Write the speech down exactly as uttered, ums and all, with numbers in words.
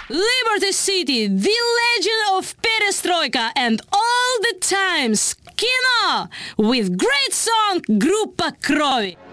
Liberty City, the legend of Perestroika and all the times, Kino, with great song Группа Крови.